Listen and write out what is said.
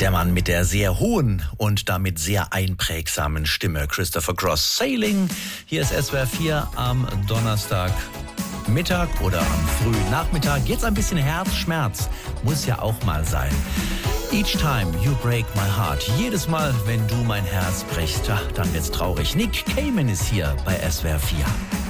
Der Mann mit der sehr hohen und damit sehr einprägsamen Stimme, Christopher Cross, Sailing. Hier ist SWR 4 am Donnerstagmittag oder am frühen Nachmittag. Jetzt ein bisschen Herzschmerz, muss ja auch mal sein. Each time you break my heart. Jedes Mal, wenn du mein Herz brichst, dann wird's traurig. Nick Cayman ist hier bei SWR 4.